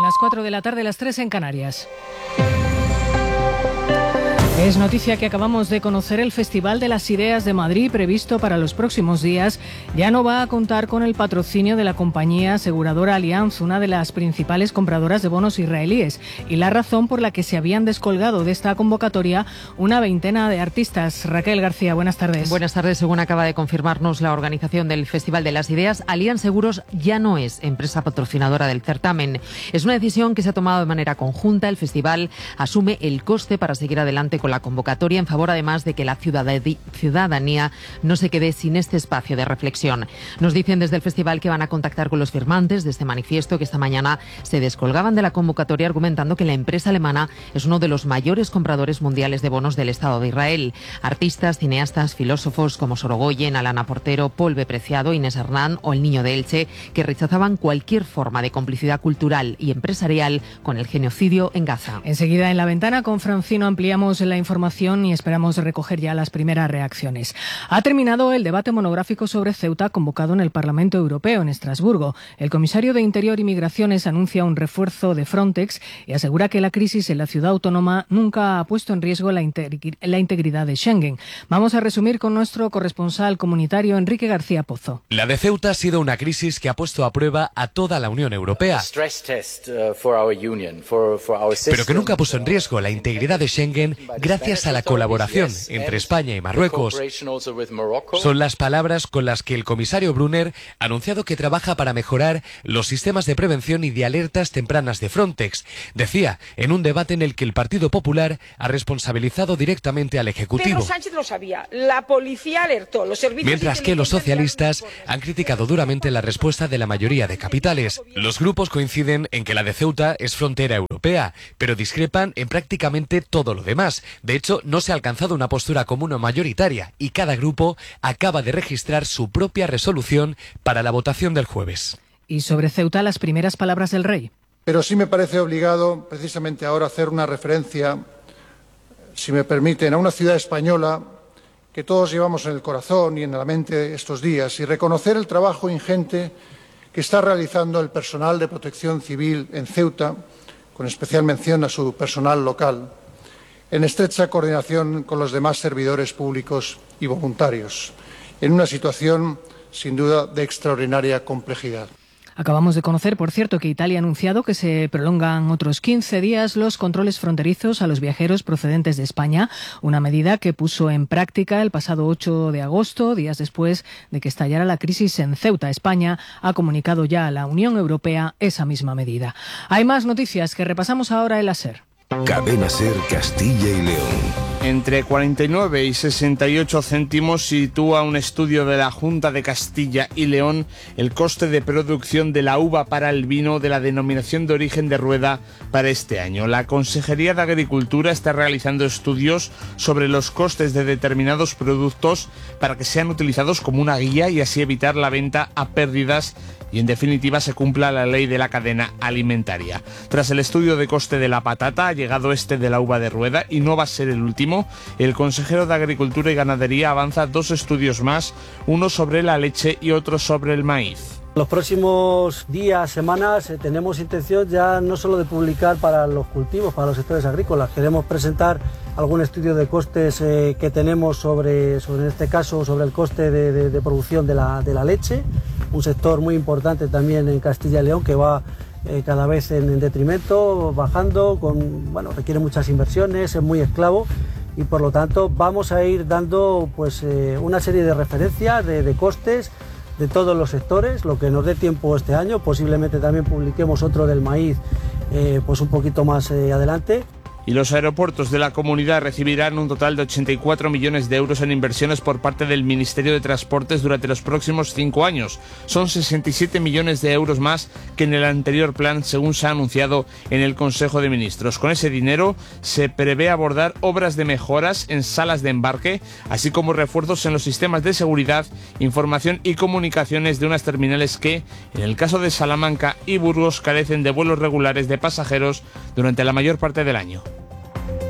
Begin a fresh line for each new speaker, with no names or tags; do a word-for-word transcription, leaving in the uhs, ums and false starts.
las cuatro de la tarde, las tres en Canarias. Es noticia que acabamos de conocer: el Festival de las Ideas de Madrid, previsto para los próximos días, ya no va a contar con el patrocinio de la compañía aseguradora Allianz, una de las principales compradoras de bonos israelíes, y la razón por la que se habían descolgado de esta convocatoria una veintena de artistas. Raquel García, buenas tardes.
Buenas tardes. Según acaba de confirmarnos la organización del Festival de las Ideas, Allianz Seguros ya no es empresa patrocinadora del certamen. Es una decisión que se ha tomado de manera conjunta. El festival asume el coste para seguir adelante con la convocatoria, en favor además de que la ciudadanía no se quede sin este espacio de reflexión. Nos dicen desde el festival que van a contactar con los firmantes de este manifiesto, que esta mañana se descolgaban de la convocatoria argumentando que la empresa alemana es uno de los mayores compradores mundiales de bonos del Estado de Israel. Artistas, cineastas, filósofos como Sorogoyen, Alana Portero, Paul B. Preciado, Inés Hernán o El Niño de Elche, que rechazaban cualquier forma de complicidad cultural y empresarial con el genocidio en Gaza.
Enseguida en La Ventana con Francino ampliamos la información y esperamos recoger ya las primeras reacciones. Ha terminado el debate monográfico sobre Ceuta convocado en el Parlamento Europeo en Estrasburgo. El comisario de Interior y Migraciones anuncia un refuerzo de Frontex y asegura que la crisis en la ciudad autónoma nunca ha puesto en riesgo la, integri- la integridad de Schengen. Vamos a resumir con nuestro corresponsal comunitario Enrique García Pozo.
La de Ceuta ha sido una crisis que ha puesto a prueba a toda la Unión Europea, pero que nunca puso en riesgo la integridad de Schengen gracias a la colaboración entre España y Marruecos. Son las palabras con las que el comisario Brunner ha anunciado que trabaja para mejorar los sistemas de prevención y de alertas tempranas de Frontex. Decía, en un debate en el que el Partido Popular ha responsabilizado directamente al Ejecutivo.
Pedro Sánchez lo sabía, la policía alertó, los servicios...
Mientras que los socialistas han criticado duramente la respuesta de la mayoría de capitales. Los grupos coinciden en que la de Ceuta es frontera europea, pero discrepan en prácticamente todo lo demás. De hecho, no se ha alcanzado una postura común o mayoritaria y cada grupo acaba de registrar su propia resolución para la votación del jueves.
Y sobre Ceuta, las primeras palabras del rey.
Pero sí me parece obligado, precisamente ahora, hacer una referencia, si me permiten, a una ciudad española que todos llevamos en el corazón y en la mente estos días, y reconocer el trabajo ingente que está realizando el personal de protección civil en Ceuta, con especial mención a su personal local, en estrecha coordinación con los demás servidores públicos y voluntarios, en una situación, sin duda, de extraordinaria complejidad.
Acabamos de conocer, por cierto, que Italia ha anunciado que se prolongan otros quince días los controles fronterizos a los viajeros procedentes de España, una medida que puso en práctica el pasado ocho de agosto, días después de que estallara la crisis en Ceuta. España ha comunicado ya a la Unión Europea esa misma medida. Hay más noticias que repasamos ahora en la SER.
Cadena SER Castilla y León.
Entre cuarenta y nueve y sesenta y ocho céntimos sitúa un estudio de la Junta de Castilla y León el coste de producción de la uva para el vino de la denominación de origen de Rueda para este año. La Consejería de Agricultura está realizando estudios sobre los costes de determinados productos para que sean utilizados como una guía y así evitar la venta a pérdidas y en definitiva se cumpla la ley de la cadena alimentaria. Tras el estudio de coste de la patata ha llegado este de la uva de Rueda y no va a ser el último. El consejero de Agricultura y Ganadería avanza dos estudios más, uno sobre la leche y otro sobre el maíz.
Los próximos días, semanas, eh, tenemos intención ya no solo de publicar para los cultivos, para los sectores agrícolas. Queremos presentar algún estudio de costes eh, que tenemos sobre, sobre, en este caso, sobre el coste de, de, de producción de la, de la leche, un sector muy importante también en Castilla y León que va eh, cada vez en, en detrimento, bajando, con, bueno, requiere muchas inversiones, es muy esclavo. Y por lo tanto vamos a ir dando pues, eh, una serie de referencias de, de costes de todos los sectores, lo que nos dé tiempo este año. Posiblemente también publiquemos otro del maíz eh, pues un poquito más eh, adelante.
Y los aeropuertos de la comunidad recibirán un total de ochenta y cuatro millones de euros en inversiones por parte del Ministerio de Transportes durante los próximos cinco años. Son sesenta y siete millones de euros más que en el anterior plan, según se ha anunciado en el Consejo de Ministros. Con ese dinero se prevé abordar obras de mejoras en salas de embarque, así como refuerzos en los sistemas de seguridad, información y comunicaciones de unas terminales que, en el caso de Salamanca y Burgos, carecen de vuelos regulares de pasajeros durante la mayor parte del año.